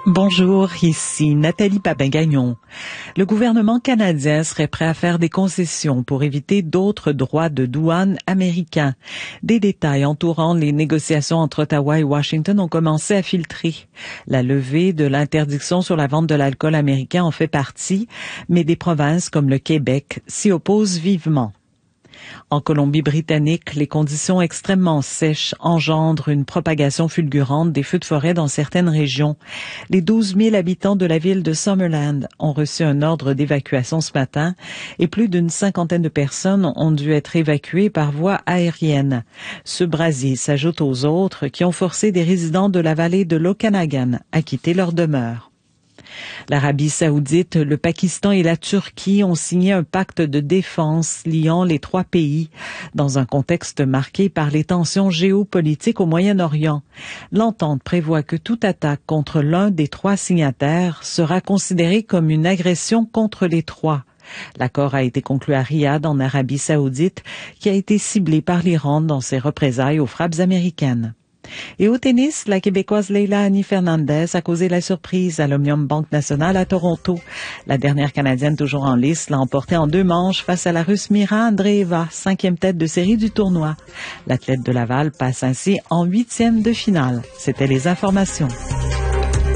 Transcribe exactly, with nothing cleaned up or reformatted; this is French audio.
Bonjour, ici Nathalie Papin-Gagnon. Le gouvernement canadien serait prêt à faire des concessions pour éviter d'autres droits de douane américains. Des détails entourant les négociations entre Ottawa et Washington ont commencé à filtrer. La levée de l'interdiction sur la vente de l'alcool américain en fait partie, mais des provinces comme le Québec s'y opposent vivement. En Colombie-Britannique, les conditions extrêmement sèches engendrent une propagation fulgurante des feux de forêt dans certaines régions. Les douze mille habitants de la ville de Summerland ont reçu un ordre d'évacuation ce matin et plus d'une cinquantaine de personnes ont dû être évacuées par voie aérienne. Ce brasier s'ajoute aux autres qui ont forcé des résidents de la vallée de l'Okanagan à quitter leur demeure. L'Arabie saoudite, le Pakistan et la Turquie ont signé un pacte de défense liant les trois pays dans un contexte marqué par les tensions géopolitiques au Moyen-Orient. L'entente prévoit que toute attaque contre l'un des trois signataires sera considérée comme une agression contre les trois. L'accord a été conclu à Riyad, en Arabie saoudite, qui a été ciblé par l'Iran dans ses représailles aux frappes américaines. Et au tennis, la Québécoise Leila Annie Fernandez a causé la surprise à l'Omnium Banque Nationale à Toronto. La dernière Canadienne toujours en lice l'a emportée en deux manches face à la Russe Mira Andreeva, cinquième tête de série du tournoi. L'athlète de Laval passe ainsi en huitième de finale. C'était les informations.